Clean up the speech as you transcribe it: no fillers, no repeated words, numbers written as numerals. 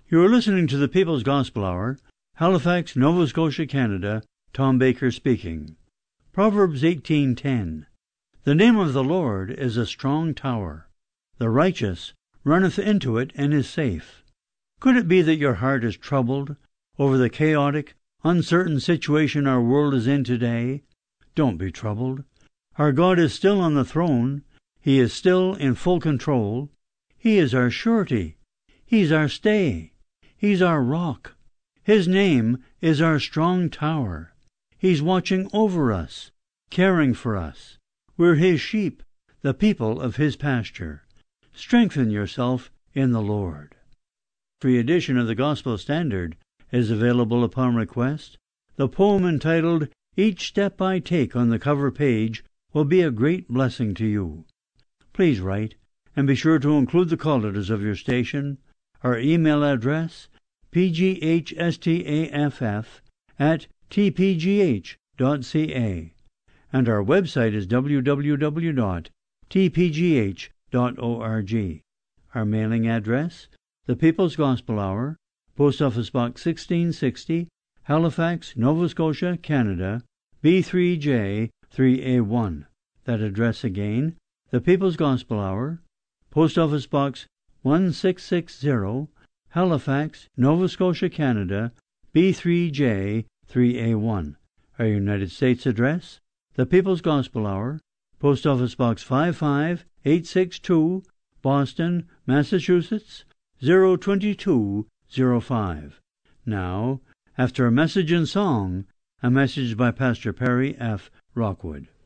You are listening to the People's Gospel Hour, Halifax, Nova Scotia, Canada. Tom Baker speaking. Proverbs 18:10. The name of the Lord is a strong tower. The righteous runneth into it and is safe. Could it be that your heart is troubled over the chaotic, uncertain situation our world is in today? Don't be troubled. Our God is still on the throne. He is still in full control. He is our surety. He's our stay. He's our rock. His name is our strong tower. He's watching over us, caring for us. We're His sheep, the people of His pasture. Strengthen yourself in the Lord. Free edition of the Gospel Standard is available upon request. The poem entitled Each Step I Take on the cover page will be a great blessing to you. Please write, and be sure to include the call letters of your station. Our email address, pghstaff@tpgh.ca, and our website is www.tpgh.org. Our mailing address, The People's Gospel Hour, Post Office Box 1660, Halifax, Nova Scotia, Canada, B3J 3A1. That address again, The People's Gospel Hour, Post Office Box 1660, Halifax, Nova Scotia, Canada, B3J 3A1. Our United States address, The People's Gospel Hour, Post Office Box 55862, Boston, Massachusetts, 02205. Now, after a message in song, a message by Pastor Perry F. Rockwood.